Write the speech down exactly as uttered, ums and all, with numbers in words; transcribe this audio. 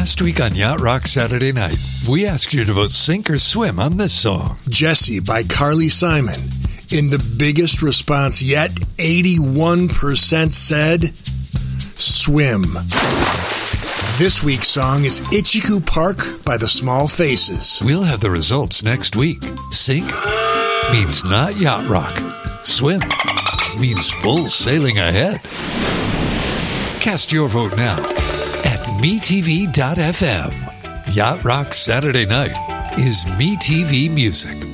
Last week on Yacht Rock Saturday Night, we asked you to vote sink or swim on this song. Jesse by Carly Simon. In the biggest response yet, eighty-one percent said, swim. This week's song is Ichiku Park by the Small Faces. We'll have the results next week. Sink means not yacht rock. Swim means full sailing ahead. Cast your vote now at me t v dot f m. Yacht Rock Saturday Night is MeTV Music.